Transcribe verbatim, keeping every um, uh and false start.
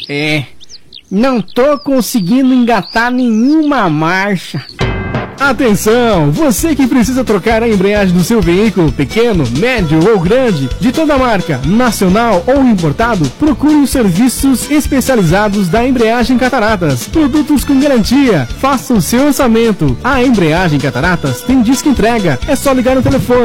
É, não tô conseguindo engatar nenhuma marcha. Atenção, você que precisa trocar a embreagem do seu veículo, pequeno, médio ou grande, de toda marca, nacional ou importado, procure os serviços especializados da Embreagem Cataratas. Produtos com garantia. Faça o seu orçamento. A Embreagem Cataratas tem disco entrega. É só ligar no telefone